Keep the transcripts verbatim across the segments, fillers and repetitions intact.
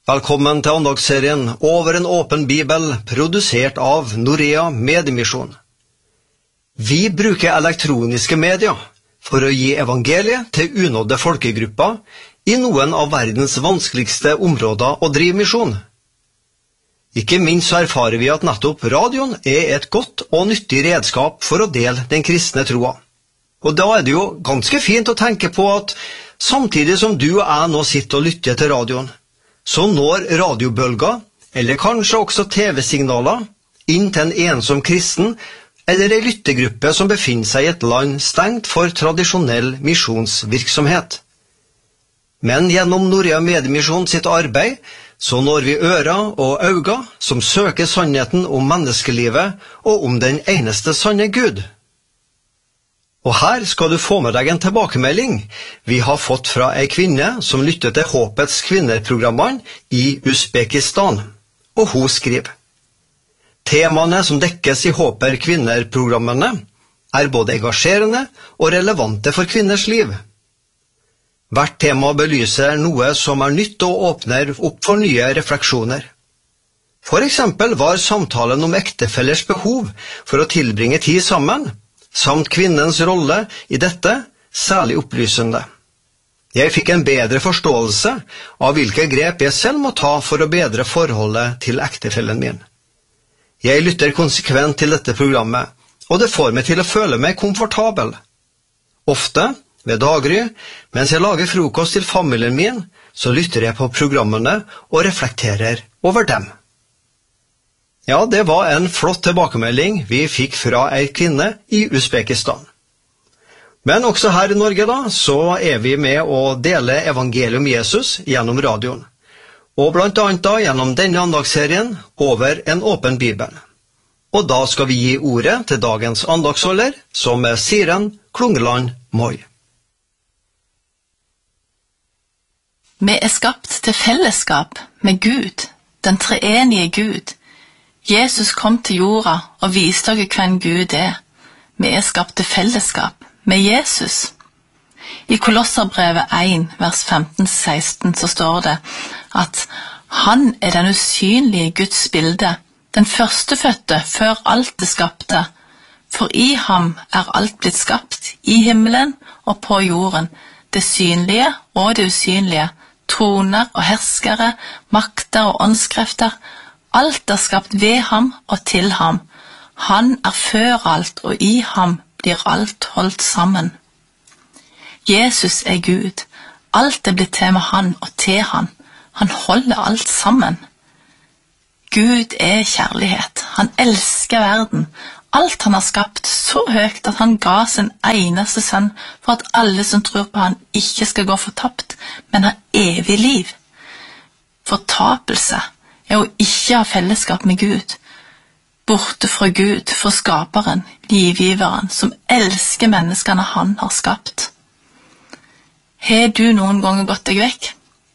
Velkommen til andagsserien Over en åpen bibel, produsert av Norea Mediemisjon. Vi bruker elektroniske medier for å gi evangeliet til unådde folkegrupper i noen av verdens vanskeligste områder å drive misjon. Ikke minst så erfarer vi at nettopp radioen er et godt og nyttig redskap for å dele den kristne troa. Og da er det jo ganske fint å tenke på at samtidig som du og jeg nå sitter og lytter til radioen, så når radiobølger, eller kanskje også tv-signaler, inn til en ensom kristen eller en lyttegruppe som befinner seg i et land stengt for tradisjonell misjonsvirksomhet. Men gjennom Norea Mediemisjon sitt arbeid, så når vi ører og øyne som søker sannheten om menneskelivet og om den eneste sanne Gud. Og her skal du få med deg en tilbakemelding vi har fått fra en kvinne som lytter til Håpets kvinner-programmene i Uzbekistan, og hun skriver: Temaene som dekkes i Håper kvinner-programmene er både engasjerende og relevante for kvinners liv. Hvert tema belyser noe som er nytt og åpner opp for nye refleksjoner. For eksempel var samtalen om ektefellers behov for å tilbringe tid sammen, samt kvinnens rolle i dette, særlig opplysende. Jeg fikk en bedre forståelse av hvilke grep jeg selv må ta for å bedre forholdet til ektefellen min. Jeg lytter konsekvent til dette programmet, og det får meg til å føle meg komfortabel. Ofte, ved daggry, mens jeg lager frokost til familien min, så lytter jeg på programmene og reflekterer over dem. Ja, det var en flott tilbakemelding vi fikk fra en kvinne i Uzbekistan. Men også her i Norge da, så er vi med å dele evangelium Jesus gjennom radioen. Og blant annet da gjennom denne andagsserien Over en åpen bibel. Og da skal vi gi ordet til dagens andagsholder, som er Siren Klungeland Moi. Vi er skapt til fellesskap med Gud, den treenige Gud. Jesus kom til jorda og viste dere hvem Gud er. Vi er skapt til fellesskap med Jesus. I Kolosserbrevet én, vers femten til seksten, så står det at han er den usynlige Guds bilde, den førstefødte før alt det skapte. For i ham er alt blitt skapt, i himmelen og på jorden, det synlige og det usynlige, troner og herskere, makter og åndskrefter. Alt er skapt ved ham og til ham. Han er før alt, og i ham blir alt holdt sammen. Jesus er Gud. Alt er blitt til med han og til han. Han holder alt sammen. Gud er kjærlighet. Han elsker verden. Alt han har skapt så høyt at han ga sin eneste sønn for at alle som tror på han ikke skal gå fortapt, men ha evig liv. Fortapelse er å ikke ha fellesskap med Gud, borte fra Gud, fra skaperen, livgiveren, som elsker menneskene han har skapt. Har du noen ganger gått deg vekk?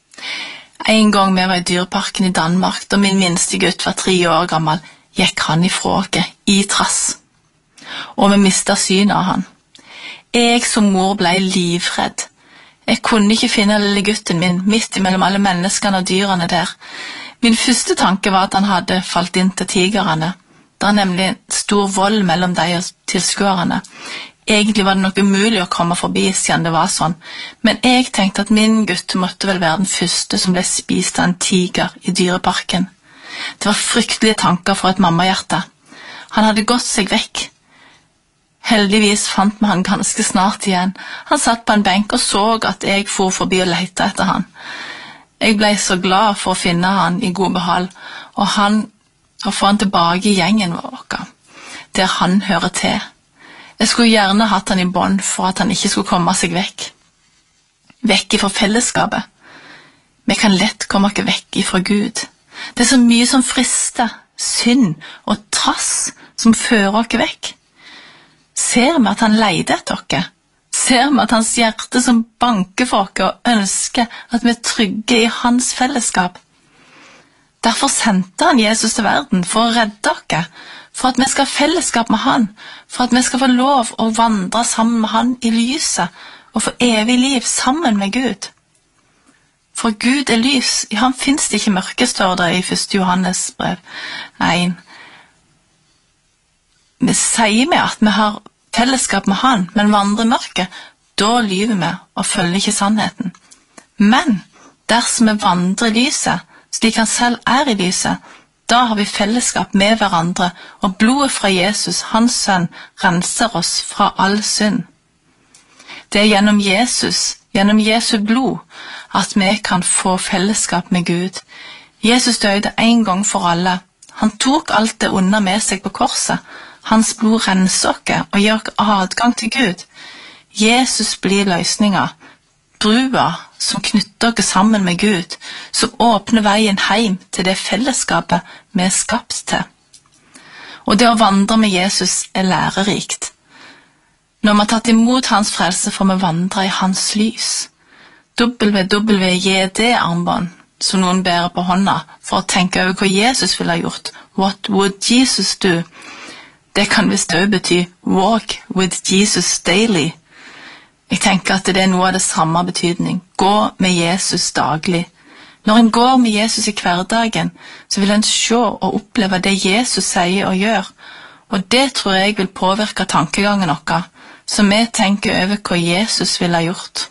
En gang vi var i dyreparken i Danmark, da min minste gutt var tre år gammel, gikk han ifra oss i trass, og vi mistet synet av han. Jeg som mor ble livredd. Jeg kunne ikke finne lille gutten min midt mellom alle menneskene og dyrene der. Min første tanke var at han hadde falt inn til tigerene. Det er nemlig stor vold mellom de og tilskuerne. Egentlig var det nok umulig å komme forbi siden det var sånn, men jeg tenkte at min gutt måtte vel være den første som ble spist av en tiger i dyreparken. Det var fryktelige tanker for et mammahjerte. Han hadde gått seg vekk. Heldigvis fant vi han ganske snart igjen. Han satt på en benk og så at jeg for forbi og lette etter han. Jeg ble så glad for å finne han i god behald, og, han, og få han tilbake i gjengen vår, der han hører til. Jeg skulle gjerne hatt han i bånd for at han ikke skulle komme seg vekk. Vekk ifra fellesskapet. Vi kan lett komme ikke vekk ifra Gud. Det er så mye som frister, synd og trass som fører oss vekk. Ser vi at han leide etter oss? Ser vi at hans hjerte som banker for oss og ønsker at vi er trygge i hans fellesskap? Derfor sendte han Jesus til verden for å redde oss, for at vi skal ha fellesskap med han, for at vi skal få lov å vandre sammen med han i lyset og få evig liv sammen med Gud. For Gud er lys, i ham finnes det ikke mørke, står det i første Johannes brev én. Vi sier med at vi har fellesskap med han, men vandrer i mørket, da lyver vi og følger ikke sannheten. Men dersom vi vandrer i lyset, slik han selv er i lyset, da har vi fellesskap med hverandre, og blodet fra Jesus, hans sønn, renser oss fra all synd. Det er gjennom Jesus, gjennom Jesu blod, at vi kan få fellesskap med Gud. Jesus døde en gang for alle. Han tok alt det onde med seg på korset. Hans blod renser oss og gir oss adgang til Gud. Jesus blir løsninga, brua som knytter oss sammen med Gud, som åpner veien hjem til det fellesskapet vi er skapt til. Og det å vandre med Jesus er lærerikt. Når vi har tatt imot hans frelse, får vi vandre i hans lys. W W J D-armbånd, som noen bærer på hånda, for å tenke over hva Jesus ville ha gjort. What would Jesus do? Det kan visst også bety walk with Jesus daily. Jeg tenker at det er noe av det samme betydning. Gå med Jesus daglig. Når en går med Jesus i hverdagen, så vil en se og oppleve det Jesus sier og gjør. Og det tror jeg vil påvirke tankegangen vår, så vi tenker over hva Jesus ville ha gjort.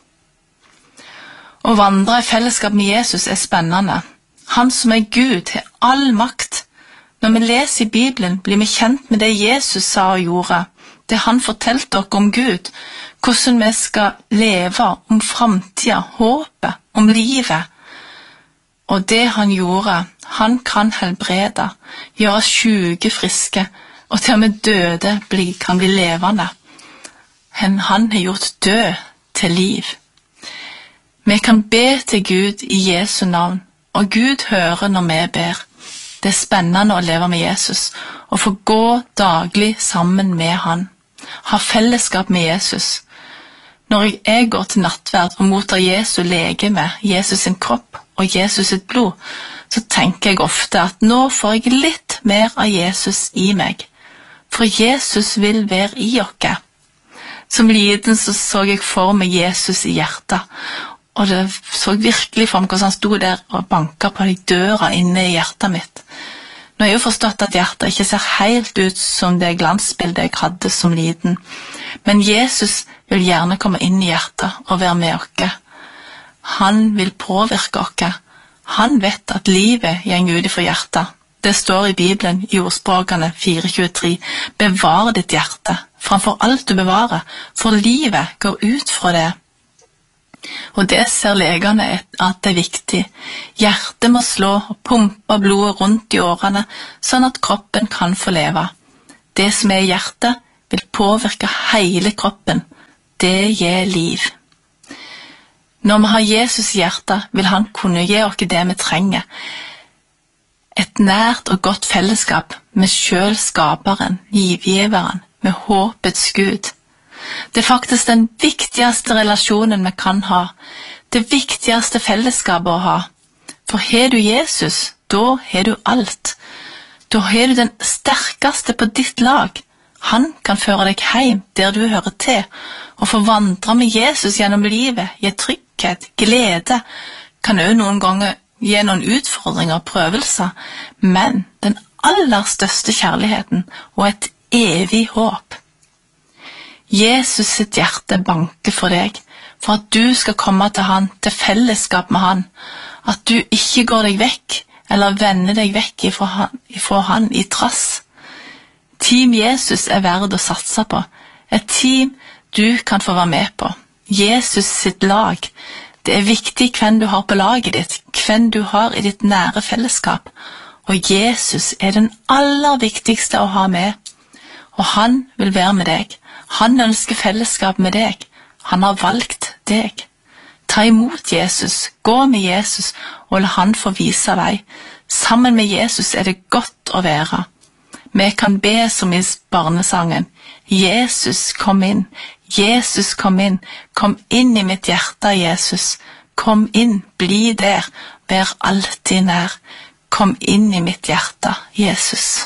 Å vandre i fellesskap med Jesus er spennende. Han som er Gud, har all makt. Når vi leser i Bibelen, blir vi kjent med det Jesus sa og gjorde. Det han fortalte oss om Gud, hvordan vi skal leve, om fremtiden, håpet, om livet. Og det han gjorde, han kan helbrede, gjøre syke friske, og til og med døde kan bli levende. Han har gjort død til liv. Vi kan be til Gud i Jesu navn, og Gud hører når vi ber. Det er spennende å leve med Jesus, og få gå daglig sammen med han. Ha fellesskap med Jesus. Når jeg går til nattverd og mottar Jesu legeme, Jesus sin kropp og Jesus sitt blod, så tenker jeg ofte at nå får jeg litt mer av Jesus i meg. For Jesus vil være i oss. Som liten så, så jeg for meg Jesus i hjertet, og det så virkelig for meg hvordan han stod der og banket på de døra inne i hjertet mitt. Nå har jeg jo forstått at hjertet ikke ser helt ut som det glansbildet jeg hadde som liten, men Jesus vil gjerne komme inn i hjertet og være med oss. Han vil påvirke oss. Han vet at livet går ut fra hjertet. Det står i Bibelen i ordspråkene fire tjuetre. Bevar ditt hjerte framfor alt du bevarer, for livet går ut fra det. Og det ser legene at det er viktig. Hjertet må slå og pumpe blodet rundt i årene, sånn at kroppen kan få leve. Det som er i hjertet vil påvirke hele kroppen. Det gir liv. Når vi har Jesus i hjertet, vil han kunne gi oss det vi trenger. Et nært og godt fellesskap med selv skaperen, livgiveren, med håpets Gud. Det er faktisk den viktigste relasjonen vi kan ha, det viktigste fellesskapet å ha. For har du Jesus, da har du alt. Da har du den sterkeste på ditt lag. Han kan føre deg hjem der du hører til, og få vandre med Jesus gjennom livet, gi trygghet, glede, kan også noen ganger gi noen utfordringer og prøvelser, men den aller største kjærligheten og et evig håp. Jesus sitt hjerte banker for deg, for at du skal komme til han, til fellesskap med han, at du ikke går deg vekk, eller vender deg vekk ifra han, ifra han i trass. Team Jesus er verd å satse på, et team du kan få være med på. Jesus sitt lag, det er viktig hvem du har på laget ditt, hvem du har i ditt nære fellesskap, og Jesus er den aller viktigste å ha med, og han vil være med deg. Han ønsker fellesskap med deg. Han har valgt deg. Ta imot Jesus, gå med Jesus, og la han få vise vei. Sammen med Jesus er det godt å være. Vi kan be som i barnesangen. Jesus, kom inn. Jesus, kom inn. Kom inn i mitt hjerte, Jesus. Kom inn, bli der. Vær alltid nær. Kom inn i mitt hjerte, Jesus.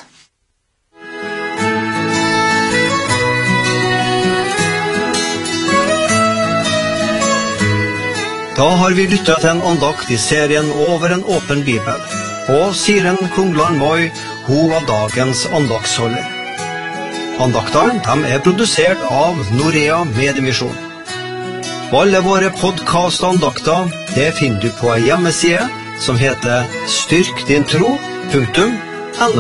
Da har vi lyttet til en andakt i serien Over en åpen bibel, og Siren Kungland Moi, hun av dagens andaktsholder. Andaktene de er produsert av Norea Mediemisjon. Alle våre podcast-andakter det finner du på en hjemmeside som heter styrk din tro punktum